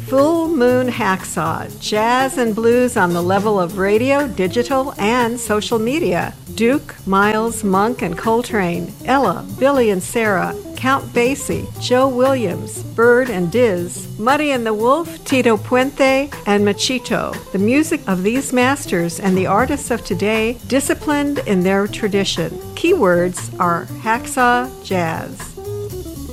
Full Moon Hacksaw, jazz and blues on the level of radio, digital, and social media. Duke, Miles, Monk, and Coltrane, Ella, Billy and Sarah, Count Basie, Joe Williams, Bird and Diz, Muddy and the Wolf, Tito Puente, and Machito. The music of these masters and the artists of today, disciplined in their tradition. Keywords are hacksaw jazz.